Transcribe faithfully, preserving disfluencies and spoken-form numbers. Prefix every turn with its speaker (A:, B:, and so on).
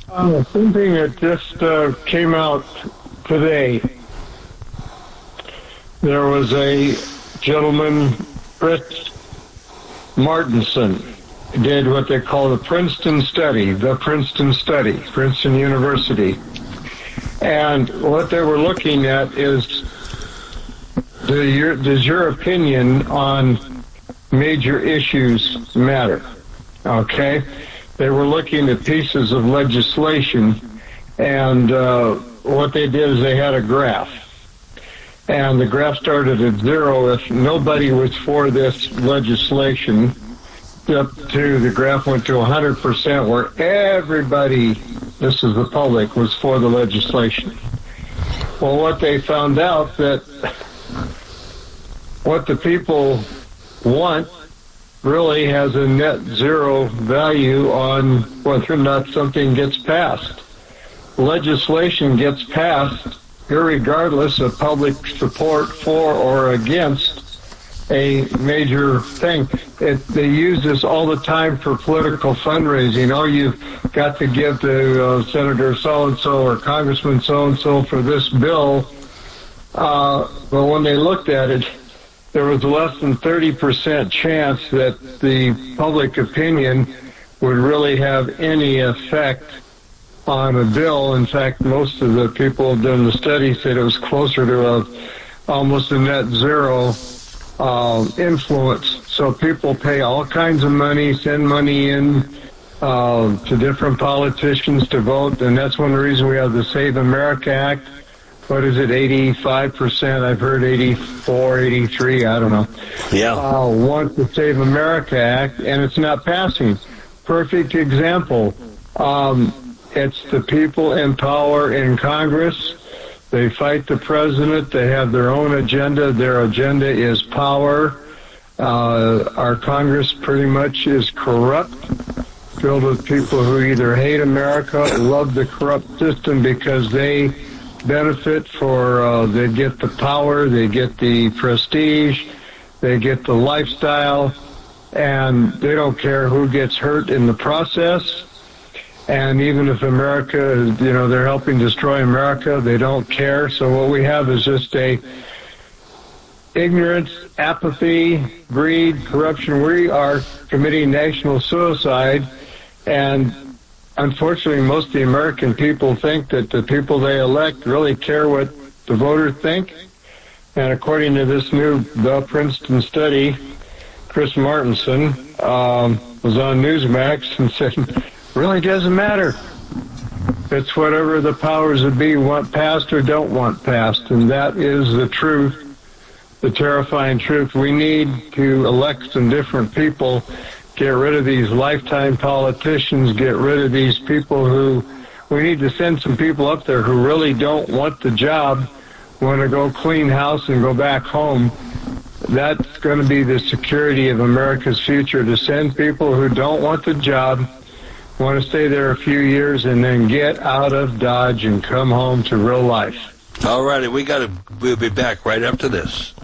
A: Uh, something that just uh, came out today. There was a gentleman, Chris Martenson, did what they call the Princeton study, the Princeton study, Princeton University. And what they were looking at is, do your, does your opinion on major issues matter? Okay? They were looking at pieces of legislation, and uh, what they did is they had a graph. And the graph started at zero if nobody was for this legislation, up to the graph went to one hundred percent where everybody, this is the public, was for the legislation. Well, what they found out that what the people want really has a net zero value on whether or not something gets passed. Legislation gets passed irregardless of public support for or against a major thing. It, they use this all the time for political fundraising. Oh, you've got to give to uh, Senator so-and-so or Congressman so-and-so for this bill. Uh, but when they looked at it, there was less than thirty percent chance that the public opinion would really have any effect on a bill. In fact, most of the people doing the study said it was closer to a, almost a net zero uh, influence. So people pay all kinds of money, send money in uh, to different politicians to vote, and that's one reason we have the Save America Act. What is it, eighty-five percent? I've heard eighty-four, eighty-three, I don't know.
B: Yeah.
A: Uh, want the Save America Act, and it's not passing. Perfect example. Um, it's the people in power in Congress. They fight the president. They have their own agenda. Their agenda is power. Uh, our Congress pretty much is corrupt, filled with people who either hate America or love the corrupt system because they benefit for, uh, they get the power, they get the prestige, they get the lifestyle, and they don't care who gets hurt in the process. And even if America, you know, they're helping destroy America, they don't care. So what we have is just a ignorance, apathy, greed, corruption. We are committing national suicide, and unfortunately, most of the American people think that the people they elect really care what the voters think. And according to this new The Princeton study, Chris Martenson um, was on Newsmax and said, really doesn't matter. It's whatever the powers that be want passed or don't want passed. And that is the truth, the terrifying truth. We need to elect some different people. Get rid of these lifetime politicians. Get rid of these people who, we need to send some people up there who really don't want the job, want to go clean house and go back home. That's going to be the security of America's future, to send people who don't want the job, want to stay there a few years, and then get out of Dodge and come home to real life.
B: All righty, we got to, we'll be back right after this.